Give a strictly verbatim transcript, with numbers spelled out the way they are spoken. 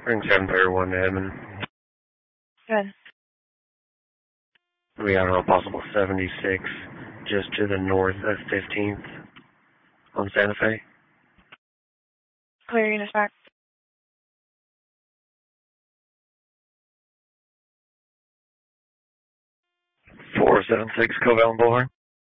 Ring seven thirty-one to Edmond. Good. We got a possible seventy-six just to the north of fifteenth on Santa Fe. Clear units back. four seven six Cove Allen Boulevard.